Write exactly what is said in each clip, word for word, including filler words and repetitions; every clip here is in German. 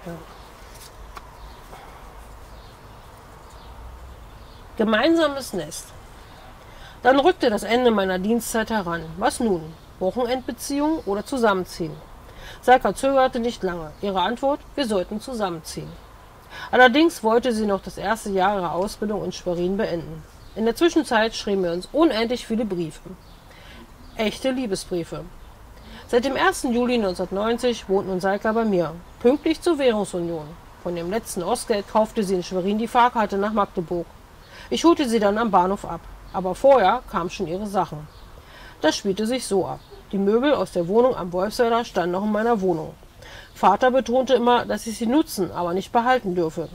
Ja. Gemeinsames Nest. Dann rückte das Ende meiner Dienstzeit heran. Was nun? Wochenendbeziehung oder zusammenziehen? Salka zögerte nicht lange. Ihre Antwort: Wir sollten zusammenziehen. Allerdings wollte sie noch das erste Jahr ihrer Ausbildung in Schwerin beenden. In der Zwischenzeit schrieben wir uns unendlich viele Briefe. Echte Liebesbriefe. Seit dem ersten Juli neunzehnhundertneunzig wohnt nun Salka bei mir, pünktlich zur Währungsunion. Von dem letzten Ostgeld kaufte sie in Schwerin die Fahrkarte nach Magdeburg. Ich holte sie dann am Bahnhof ab, aber vorher kamen schon ihre Sachen. Das spielte sich so ab. Die Möbel aus der Wohnung am Wolfsweiler standen noch in meiner Wohnung. Vater betonte immer, dass ich sie nutzen, aber nicht behalten dürfe.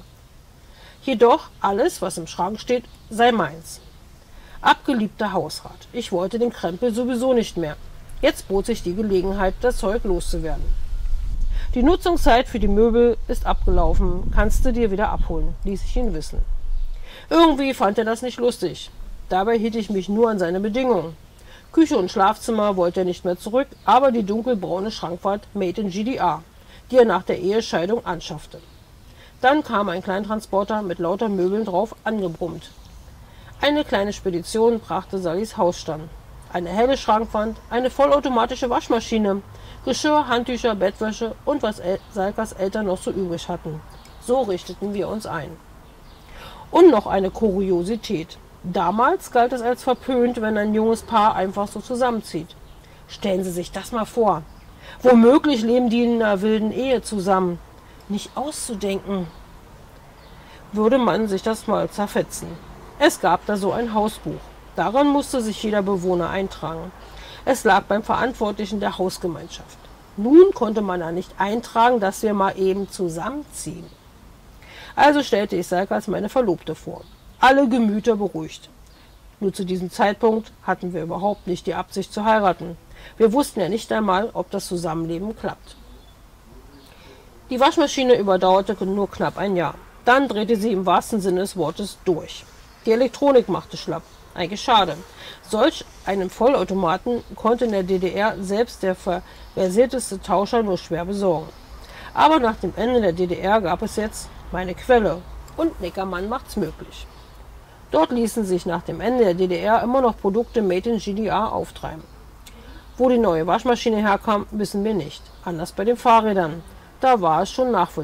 Jedoch, alles, was im Schrank steht, sei meins. Abgeliebter Hausrat, ich wollte den Krempel sowieso nicht mehr. Jetzt bot sich die Gelegenheit, das Zeug loszuwerden. Die Nutzungszeit für die Möbel ist abgelaufen, kannst du dir wieder abholen, ließ ich ihn wissen. Irgendwie fand er das nicht lustig. Dabei hielt ich mich nur an seine Bedingungen. Küche und Schlafzimmer wollte er nicht mehr zurück, aber die dunkelbraune Schrankwand Made in G D R, die er nach der Ehescheidung anschaffte. Dann kam ein Kleintransporter mit lauter Möbeln drauf angebrummt. Eine kleine Spedition brachte Sallys Hausstand. Eine helle Schrankwand, eine vollautomatische Waschmaschine, Geschirr, Handtücher, Bettwäsche und was El- Salkas Eltern noch so übrig hatten. So richteten wir uns ein. Und noch eine Kuriosität. Damals galt es als verpönt, wenn ein junges Paar einfach so zusammenzieht. Stellen Sie sich das mal vor. Womöglich leben die in einer wilden Ehe zusammen. Nicht auszudenken. Würde man sich das mal zerfetzen. Es gab da so ein Hausbuch. Daran musste sich jeder Bewohner eintragen. Es lag beim Verantwortlichen der Hausgemeinschaft. Nun konnte man da nicht eintragen, dass wir mal eben zusammenziehen. Also stellte ich Salka als meine Verlobte vor. Alle Gemüter beruhigt. Nur zu diesem Zeitpunkt hatten wir überhaupt nicht die Absicht zu heiraten. Wir wussten ja nicht einmal, ob das Zusammenleben klappt. Die Waschmaschine überdauerte nur knapp ein Jahr. Dann drehte sie im wahrsten Sinne des Wortes durch. Die Elektronik machte schlapp. Eigentlich schade. Solch einen Vollautomaten konnte in der D D R selbst der versierteste Tauscher nur schwer besorgen. Aber nach dem Ende der D D R gab es jetzt meine Quelle und Neckermann macht's möglich. Dort ließen sich nach dem Ende der D D R immer noch Produkte Made in G D R auftreiben. Wo die neue Waschmaschine herkam, wissen wir nicht. Anders bei den Fahrrädern. Da war es schon nachvollziehbar.